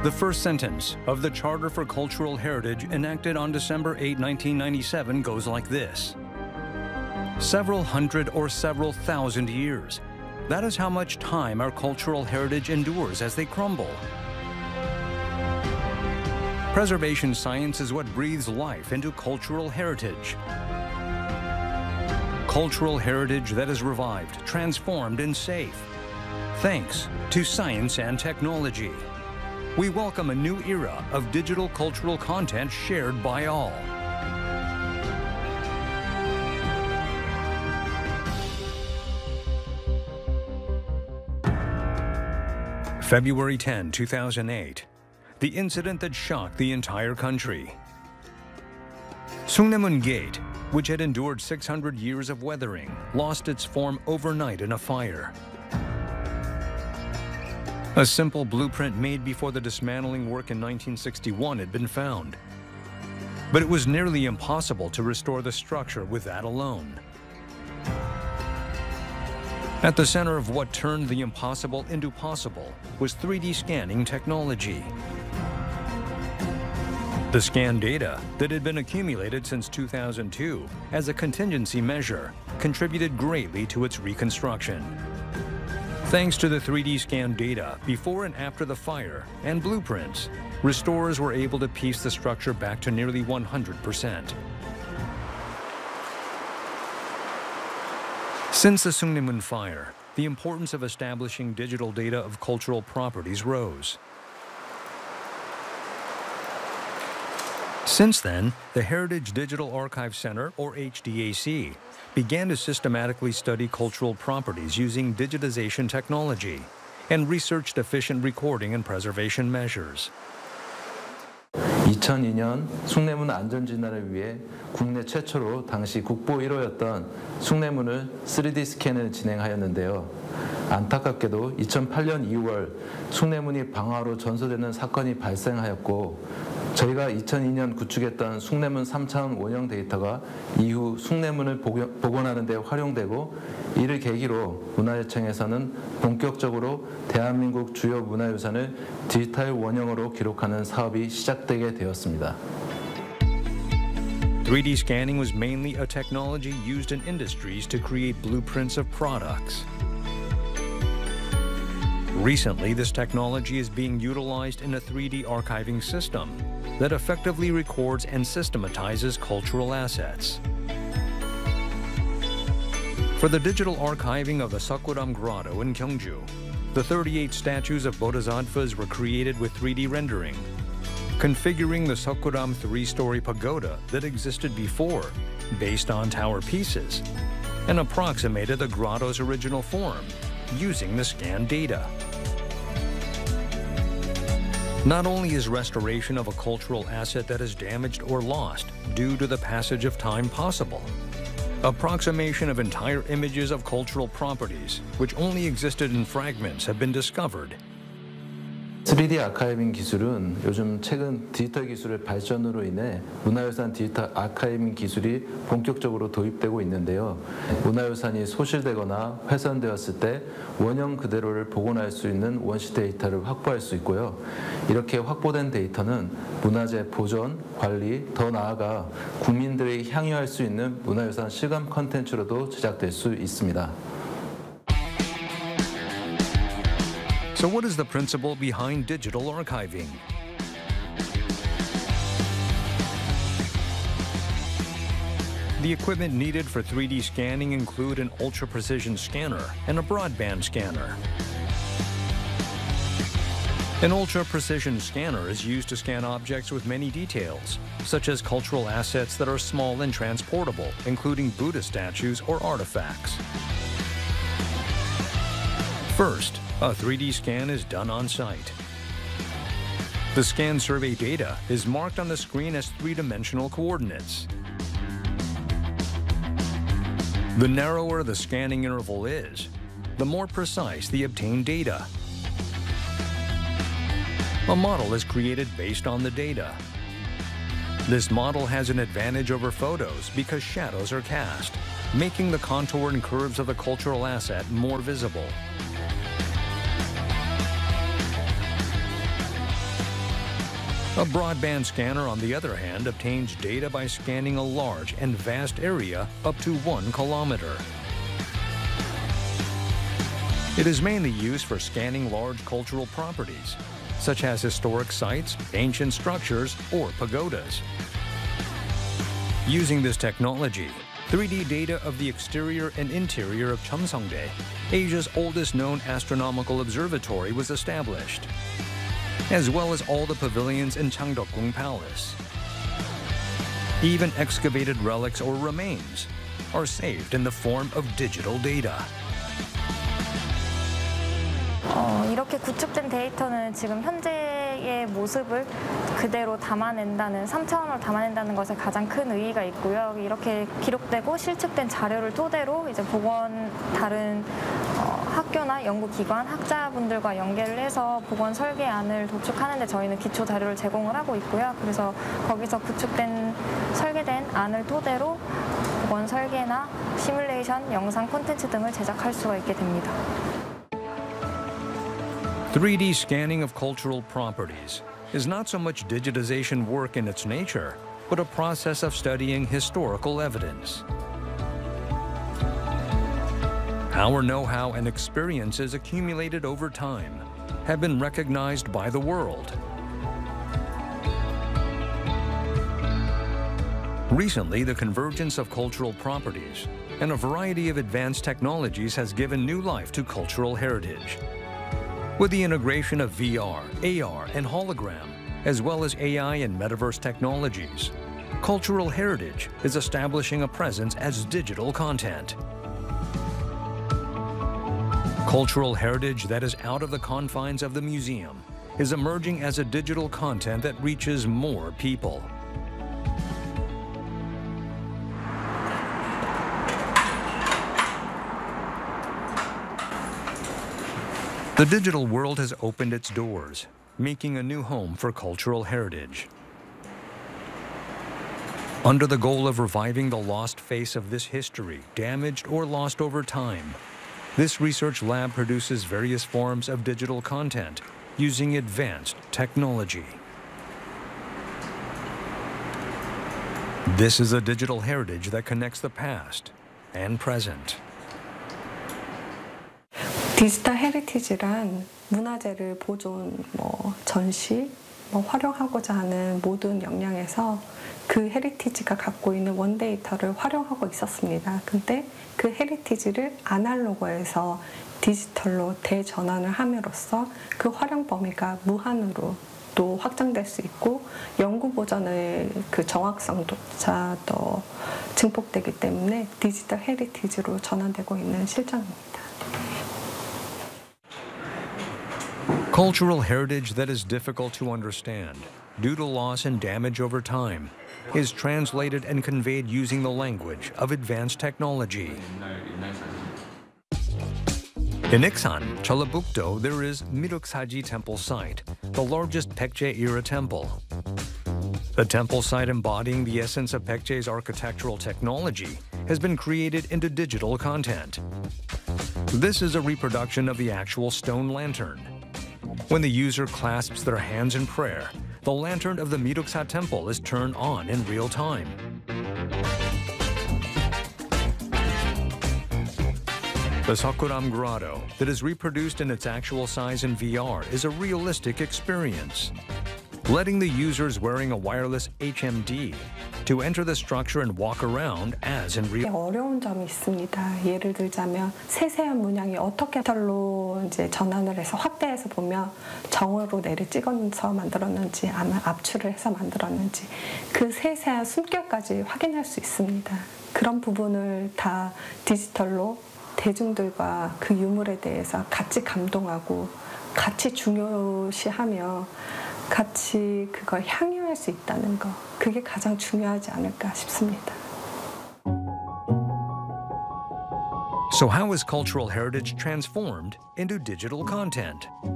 The first sentence of the Charter for Cultural Heritage enacted on December 8, 1997 goes like this. Several hundred or several thousand years. That is how much time our cultural heritage endures as they crumble. Preservation science is what breathes life into cultural heritage. Cultural heritage that is revived, transformed, and safe. Thanks to science and technology. We welcome a new era of digital cultural content shared by all. February 10, 2008. The incident that shocked the entire country. Sungnaemun Gate, which had endured 600 years of weathering, lost its form overnight in a fire. A simple blueprint made before the dismantling work in 1961 had been found. But it was nearly impossible to restore the structure with that alone. At the center of what turned the impossible into possible was 3D scanning technology. The scan data that had been accumulated since 2002 as a contingency measure contributed greatly to its reconstruction. Thanks to the 3D scan data before and after the fire and blueprints, restorers were able to piece the structure back to nearly 100%. Since the Sungnaemun fire, the importance of establishing digital data of cultural properties rose. Since then, the Heritage Digital Archive Center, or HDAC, began to systematically study cultural properties using digitization technology and researched efficient recording and preservation measures. 2002년 숭례문 안전진화를 위해 국내 최초로 당시 국보 1호였던 숭례문을 3D 스캔을 진행하였는데요. 안타깝게도 2008년 2월 숭례문이 방화로 전소되는 사건이 발생하였고 저희가 2002년 구축했던 숭례문 3차원 원형 데이터가 이후 숭례문을 복원하는 데 활용되고 이를 계기로 문화재청에서는 본격적으로 대한민국 주요 문화유산을 디지털 원형으로 기록하는 사업이 시작되게 되었습니다. 3D scanning was mainly a technology used in industries to create blueprints of products. Recently, this technology is being utilized in a 3D archiving system that effectively records and systematizes cultural assets. For the digital archiving of the Seokguram Grotto in Gyeongju, the 38 statues of bodhisattvas were created with 3D rendering, configuring the Seokguram 3-story pagoda that existed before, based on tower pieces, and approximated the grotto's original form using the scanned data. Not only is restoration of a cultural asset that is damaged or lost due to the passage of time possible, approximation of entire images of cultural properties, which only existed in fragments, have been discovered. 3D 아카이빙 기술은 요즘 최근 디지털 기술의 발전으로 인해 문화유산 디지털 아카이빙 기술이 본격적으로 도입되고 있는데요. 문화유산이 소실되거나 훼손되었을 때 원형 그대로를 복원할 수 있는 원시 데이터를 확보할 수 있고요. 이렇게 확보된 데이터는 문화재 보존, 관리, 더 나아가 국민들이 향유할 수 있는 문화유산 실감 콘텐츠로도 제작될 수 있습니다. So what is the principle behind digital archiving? The equipment needed for 3D scanning include an ultra-precision scanner and a broadband scanner. An ultra-precision scanner is used to scan objects with many details, such as cultural assets that are small and transportable, including Buddha statues or artifacts. First, a 3D scan is done on site. The scan survey data is marked on the screen as three-dimensional coordinates. The narrower the scanning interval is, the more precise the obtained data. A model is created based on the data. This model has an advantage over photos because shadows are cast, making the contour and curves of the cultural asset more visible. A broadband scanner, on the other hand, obtains data by scanning a large and vast area up to 1 kilometer. It is mainly used for scanning large cultural properties, such as historic sites, ancient structures, or pagodas. Using this technology, 3D data of the exterior and interior of Cheomseongdae, Asia's oldest known astronomical observatory, was established, as well as all the pavilions in Changdeokgung Palace. Even excavated relics or remains are saved in the form of digital data. 이렇게 구축된 데이터는 지금 현재의 모습을 그대로 담아낸다는 3차원으로 담아낸다는 것에 가장 큰 의의가 있고요. 이렇게 기록되고 실측된 자료를 토대로 이제 다른 학교나 연구기관, 학자분들과 연계를 해서 보건 설계안을 도축하는 데 저희는 기초 자료를 제공을 하고 있고요. 그래서 거기서 설계된 안을 토대로 보건 설계나 시뮬레이션, 영상 콘텐츠 등을 제작할 수가 있게 됩니다. 3D scanning of cultural properties is not so much digitization work in its nature, but a process of studying historical evidence. Our know-how and experiences accumulated over time have been recognized by the world. Recently, the convergence of cultural properties and a variety of advanced technologies has given new life to cultural heritage. With the integration of VR, AR, and hologram, as well as AI and metaverse technologies, cultural heritage is establishing a presence as digital content. Cultural heritage that is out of the confines of the museum is emerging as a digital content that reaches more people. The digital world has opened its doors, making a new home for cultural heritage. Under the goal of reviving the lost face of this history, damaged or lost over time, this research lab produces various forms of digital content using advanced technology. This is a digital heritage that connects the past and present. 디지털 헤리티지란 문화재를 보존, 전시, 활용하고자 하는 모든 역량에서 그 헤리티지가 갖고 있는 원데이터를 활용하고 있었습니다. 근데 그 헤리티지를 아날로그에서 디지털로 대전환을 함으로써 그 활용 범위가 무한으로 또 확장될 수 있고 연구 보전의 그 정확성조차 더 증폭되기 때문에 디지털 헤리티지로 전환되고 있는 실정입니다. Cultural heritage that is difficult to understand due to loss and damage over time is translated and conveyed using the language of advanced technology. In Iksan, Jeollabuk-do, there is Miruksaji Temple site, the largest Baekje-era temple. The temple site embodying the essence of Baekje's architectural technology has been created into digital content. This is a reproduction of the actual stone lantern. When the user clasps their hands in prayer, the lantern of the Miruksa temple is turned on in real time. The Sakuram Grotto, that is reproduced in its actual size in VR, is a realistic experience, letting the users wearing a wireless HMD to enter the structure and walk around as in real. 어려운 점이 있습니다. 예를 들자면 세세한 문양이 어떻게 디지털로 이제 전환을 해서 확대해서 보면 정으로 내를 찍어서 만들었는지 아마 압출을 해서 만들었는지 그 세세한 숨결까지 확인할 수 있습니다. 그런 부분을 다 디지털로 대중들과 그 유물에 대해서 같이 감동하고 같이 중요시하며 같이 그걸 향유할 수 있다는 거, 그게 가장 중요하지 않을까 싶습니다. So how is cultural heritage transformed into digital content?